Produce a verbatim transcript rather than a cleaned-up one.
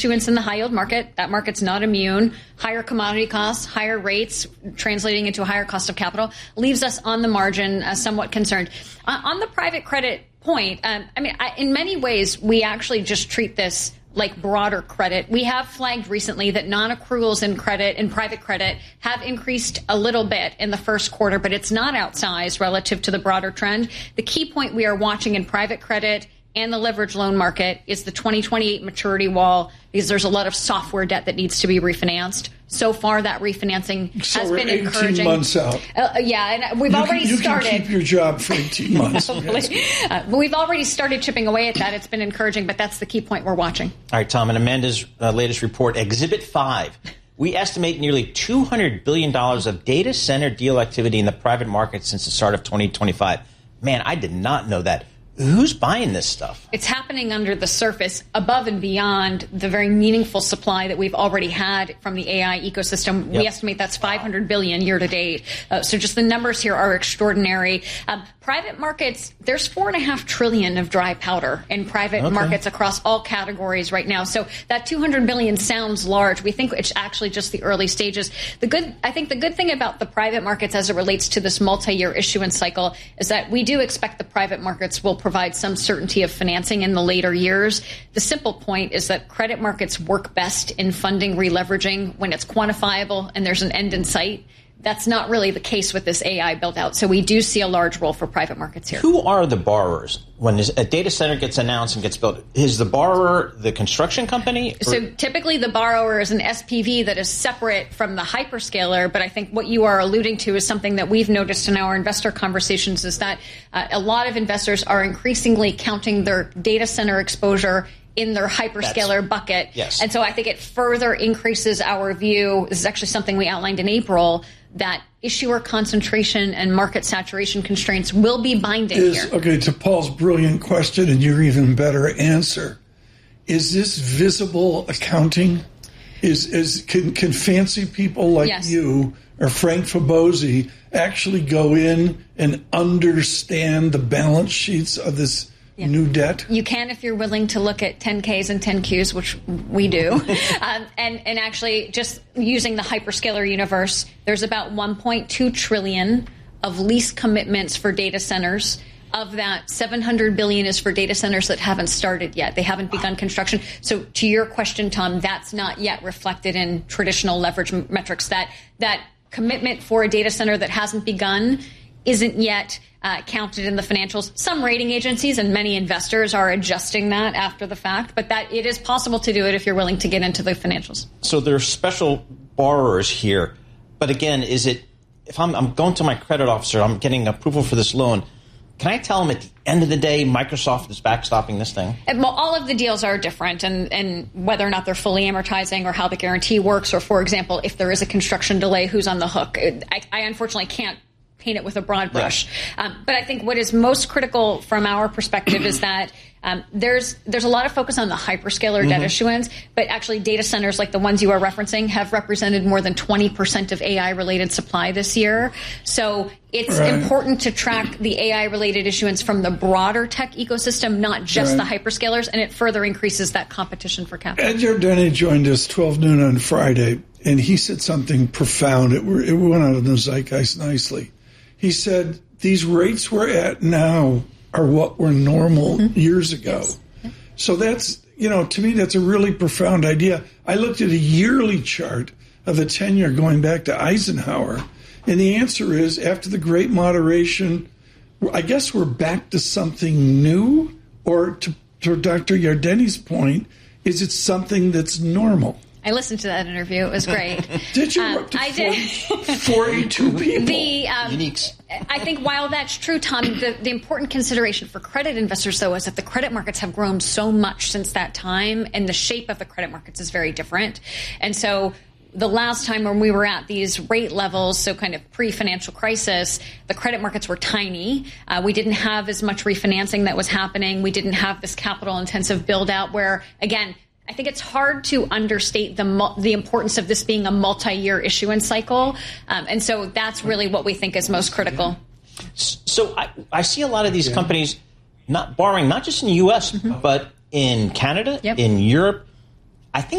issuance in the high yield market. That market's not immune. Higher commodity costs, higher rates, translating into a higher cost of capital, leaves us on the margin uh, somewhat concerned. Uh, on the private credit point, um, I mean, I, in many ways, we actually just treat this like broader credit. We have flagged recently that non-accruals in credit and private credit have increased a little bit in the first quarter, but it's not outsized relative to the broader trend. The key point we are watching in private credit and the leverage loan market is the twenty twenty-eight maturity wall, because there's a lot of software debt that needs to be refinanced. So far, that refinancing so has we're been eighteen encouraging. Months out. Uh, yeah, and we've you already can, you started. You can keep your job for eighteen months. Yes. uh, but we've already started chipping away at that. It's been encouraging, but that's the key point we're watching. All right, Tom, in Amanda's uh, latest report, Exhibit five, we estimate nearly two hundred billion dollars of data center deal activity in the private market since the start of twenty twenty-five. Man, I did not know that. Who's buying this stuff? It's happening under the surface, above and beyond the very meaningful supply that we've already had from the A I ecosystem. Yep. We estimate that's five hundred billion dollars year to date. Uh, so just the numbers here are extraordinary. Um, private markets, there's four and a half trillion of dry powder in private okay. markets across all categories right now. So that two hundred billion dollars sounds large. We think it's actually just the early stages. The good, I think the good thing about the private markets as it relates to this multi-year issuance cycle is that we do expect the private markets will provide some certainty of financing in the later years. The simple point is that credit markets work best in funding releveraging when it's quantifiable and there's an end in sight. That's not really the case with this A I build out. So we do see a large role for private markets here. Who are the borrowers? When a data center gets announced and gets built, is the borrower the construction company? Or? So typically the borrower is an S P V that is separate from the hyperscaler. But I think what you are alluding to is something that we've noticed in our investor conversations is that uh, a lot of investors are increasingly counting their data center exposure in their hyperscaler That's, bucket. Yes. And so I think it further increases our view. This is actually something we outlined in April, that issuer concentration and market saturation constraints will be binding is, here. Okay, to Paul's brilliant question and your even better answer, is this visible accounting? Is is can, can fancy people like yes. you or Frank Fabozzi actually go in and understand the balance sheets of this Yeah. new debt? You can if you're willing to look at ten Ks and ten Qs, which we do. um, and, and actually just using the hyperscaler universe, there's about one point two trillion of lease commitments for data centers. Of that, seven hundred billion is for data centers that haven't started yet. They haven't begun construction. So to your question, Tom, that's not yet reflected in traditional leverage m- metrics. That that commitment for a data center that hasn't begun isn't yet uh, counted in the financials. Some rating agencies and many investors are adjusting that after the fact, but that it is possible to do it if you're willing to get into the financials. So there are special borrowers here. But again, is it, if I'm, I'm going to my credit officer, I'm getting approval for this loan, can I tell him at the end of the day Microsoft is backstopping this thing? And, well, all of the deals are different, and, and whether or not they're fully amortizing or how the guarantee works, or, for example, if there is a construction delay, who's on the hook. I, I unfortunately can't paint it with a broad brush. Yeah. Um, but I think what is most critical from our perspective is that um, there's there's a lot of focus on the hyperscaler mm-hmm. debt issuance, but actually data centers like the ones you are referencing have represented more than twenty percent of A I-related supply this year. So it's right. important to track the A I-related issuance from the broader tech ecosystem, not just right. the hyperscalers, and it further increases that competition for capital. Ed Yardeni joined us twelve noon on Friday, and he said something profound. It, it went out of the zeitgeist nicely. He said, these rates we're at now are what were normal mm-hmm. years ago. Yes. Yeah. So that's, you know, to me, that's a really profound idea. I looked at a yearly chart of the ten-year going back to Eisenhower, and the answer is, after the Great Moderation, I guess we're back to something new, or to, to Doctor Yardeni's point, is it something that's normal? I listened to that interview. It was great. Did you? Um, I did. forty-two people. The, um, Uniques. I think while that's true, Tom, the, the important consideration for credit investors, though, is that the credit markets have grown so much since that time, and the shape of the credit markets is very different. And so the last time when we were at these rate levels, so kind of pre-financial crisis, the credit markets were tiny. Uh, we didn't have as much refinancing that was happening. We didn't have this capital-intensive build-out where, again, I think it's hard to understate the the importance of this being a multi-year issuance cycle. Um, and so that's really what we think is most critical. So I, I see a lot of these yeah. companies not borrowing, not just in the U S, mm-hmm. but in Canada, yep. in Europe. I think